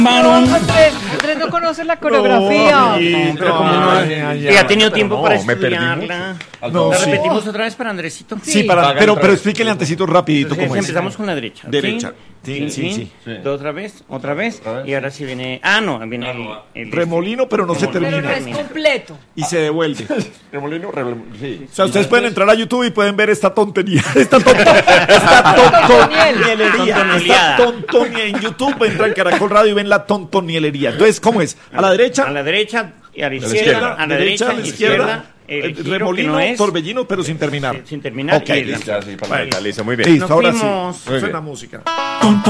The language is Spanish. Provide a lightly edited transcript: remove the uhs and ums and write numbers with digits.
Andrés no conoce la coreografía. Y ha tenido tiempo para estudiarla. No, ¿La sí. repetimos otra vez para Andresito? Sí, pero explíquele antecito rapidito cómo es. Empezamos con la derecha. Derecha. Sí. Otra vez. Y ahora sí viene... viene el Remolino, pero no se Pero no termina. es completo. Y se devuelve. Remolino, sí. O sea, ustedes pueden entrar a YouTube y pueden ver esta tontería. Tontoniel. En YouTube entran Caracol Radio y ven la tontonielería. Entonces, ¿cómo es? A la derecha, A la derecha y a la izquierda. izquierda. A la derecha, derecha, a la izquierda. el giro Remolino, que no es, torbellino, pero sin terminar. sin terminar. Ok, y listo. Ya, sí, para listo, muy bien. Listo, ahora sí. fuimos. Suena música.